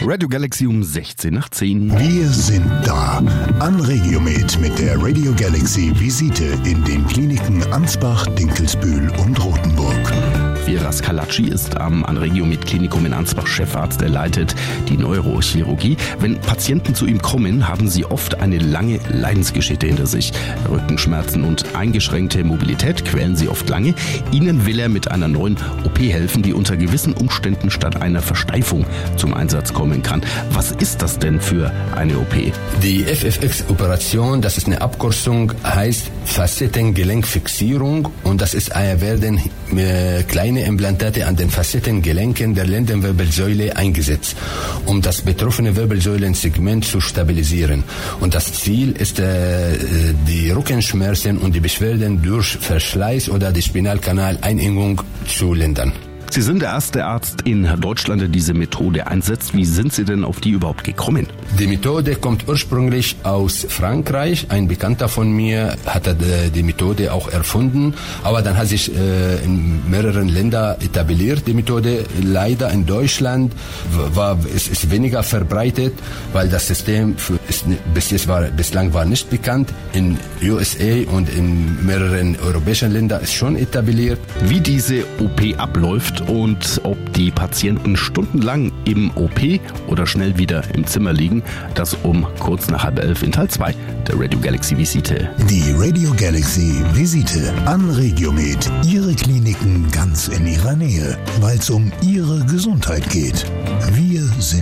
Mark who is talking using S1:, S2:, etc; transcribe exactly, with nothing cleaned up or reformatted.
S1: Radio Galaxy um sechzehn nach zehn.
S2: Wir sind da. An Regiomed mit der Radio Galaxy Visite in den Kliniken Ansbach, Dinkelsbühl und Rothenburg.
S1: Firas Kalaci ist am Anregiomed Klinikum in Ansbach Chefarzt. Er leitet die Neurochirurgie. Wenn Patienten zu ihm kommen, haben sie oft eine lange Leidensgeschichte hinter sich. Rückenschmerzen und eingeschränkte Mobilität quälen sie oft lange. Ihnen will er mit einer neuen O P helfen, die unter gewissen Umständen statt einer Versteifung zum Einsatz kommen kann. Was ist das denn für eine O P?
S3: Die F F X-Operation, das ist eine Abkürzung, heißt Facettengelenkfixierung, und das ist, äh, werden äh, kleine Implantate an den Facettengelenken der Lendenwirbelsäule eingesetzt, um das betroffene Wirbelsäulensegment zu stabilisieren. Und das Ziel ist, äh, die Rückenschmerzen und die Beschwerden durch Verschleiß oder die Spinalkanaleinengung zu lindern.
S1: Sie sind der erste Arzt in Deutschland, der diese Methode einsetzt. Wie sind Sie denn auf die überhaupt gekommen?
S3: Die Methode kommt ursprünglich aus Frankreich. Ein Bekannter von mir hat die Methode auch erfunden, aber dann hat sich äh, in mehreren Ländern etabliert. Die Methode leider in Deutschland war ist, ist weniger verbreitet, weil das System für, ist, bis jetzt war, bislang war nicht bekannt. In U S A und in mehreren europäischen Ländern ist schon etabliert.
S1: Wie diese O P abläuft und ob die Patienten stundenlang im O P oder schnell wieder im Zimmer liegen, das um kurz nach halb elf in Teil zwei der Radio Galaxy Visite.
S2: Die Radio Galaxy Visite an Regiomed. Ihre Kliniken ganz in Ihrer Nähe, weil es um Ihre Gesundheit geht. Wir sind